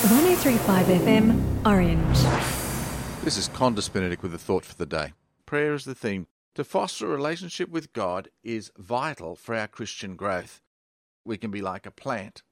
103.5 FM, Orange. This is Condis Benedict with a thought for the day. Prayer is the theme. To foster a relationship with God is vital for our Christian growth. We can be like a plant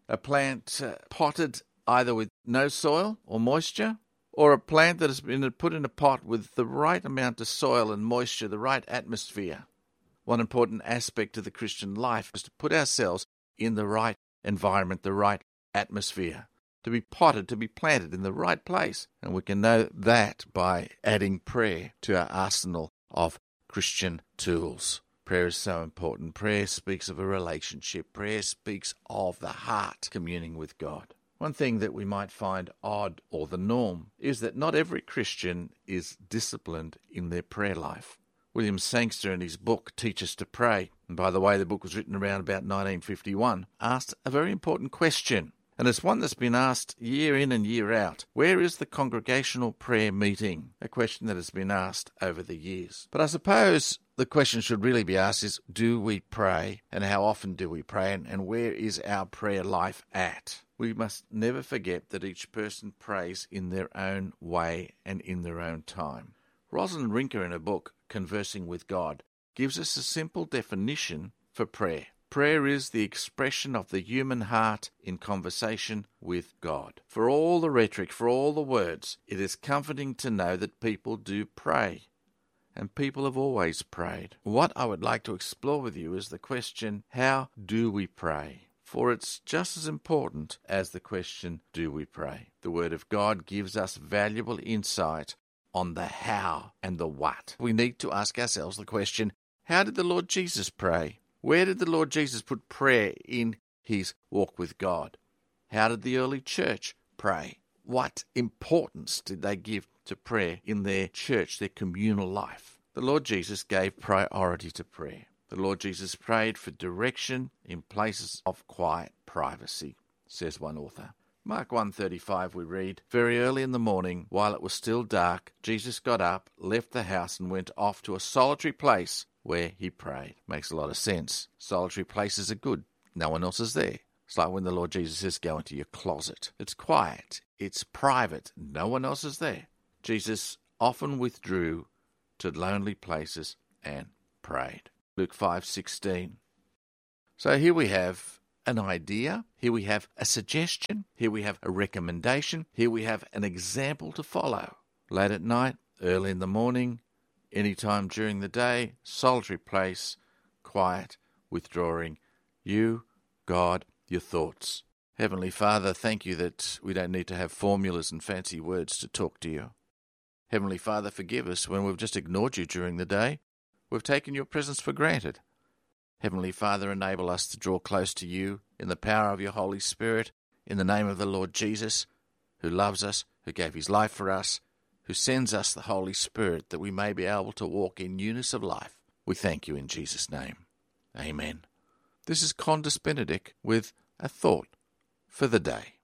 potted either with no soil or moisture, or a plant that has been put in a pot with the right amount of soil and moisture, the right atmosphere. One important aspect of the Christian life is to put ourselves in the right environment, the right atmosphere, to be potted, to be planted in the right place. And we can know that by adding prayer to our arsenal of Christian tools. Prayer is so important. Prayer speaks of a relationship. Prayer speaks of the heart communing with God. One thing that we might find odd or the norm is that not every Christian is disciplined in their prayer life. William Sangster, in his book Teach Us to Pray, and by the way the book was written around about 1951, asked a very important question. And it's one that's been asked year in and year out. Where is the congregational prayer meeting? A question that has been asked over the years. But I suppose the question should really be asked is, do we pray? And how often do we pray? And where is our prayer life at? We must never forget that each person prays in their own way and in their own time. Rosalind Rinker, in her book Conversing with God, gives us a simple definition for prayer. Prayer is the expression of the human heart in conversation with God. For all the rhetoric, for all the words, it is comforting to know that people do pray. And people have always prayed. What I would like to explore with you is the question, how do we pray? For it's just as important as the question, do we pray? The Word of God gives us valuable insight on the how and the what. We need to ask ourselves the question, how did the Lord Jesus pray? Where did the Lord Jesus put prayer in his walk with God? How did the early church pray? What importance did they give to prayer in their church, their communal life? The Lord Jesus gave priority to prayer. The Lord Jesus prayed for direction in places of quiet privacy, says one author. Mark 1:35 we read, very early in the morning, while it was still dark, Jesus got up, left the house and went off to a solitary place where he prayed. Makes a lot of sense. Solitary places are good. No one else is there. It's like when the Lord Jesus says, go into your closet. It's quiet. It's private. No one else is there. Jesus often withdrew to lonely places and prayed. Luke 5:16. So here we have an idea. Here we have a suggestion. Here we have a recommendation. Here we have an example to follow. Late at night, early in the morning, any time during the day, solitary place, quiet, withdrawing. You, God, your thoughts. Heavenly Father, thank you that we don't need to have formulas and fancy words to talk to you. Heavenly Father, forgive us when we've just ignored you during the day. We've taken your presence for granted. Heavenly Father, enable us to draw close to you in the power of your Holy Spirit, in the name of the Lord Jesus, who loves us, who gave his life for us, who sends us the Holy Spirit that we may be able to walk in newness of life. We thank you in Jesus' name. Amen. This is Condis Benedict with a thought for the day.